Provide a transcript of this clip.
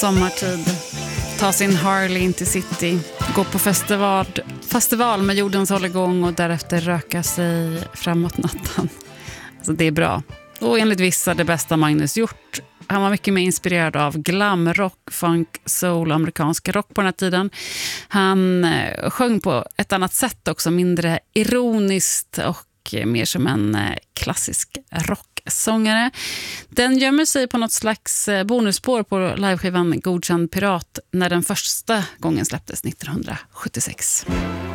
sommartid. Ta sin Harley in till city. Gå på festival med jordens hålligång och därefter röka sig framåt natten. Alltså det är bra. Och enligt vissa det bästa Magnus gjort. Han var mycket mer inspirerad av glamrock, funk, soul och amerikansk rock på den här tiden. Han sjöng på ett annat sätt också, mindre ironiskt och mer som en klassisk rocksångare. Den gömmer sig på något slags bonusspår på liveskivan Godkänd Pirat när den första gången släpptes 1976.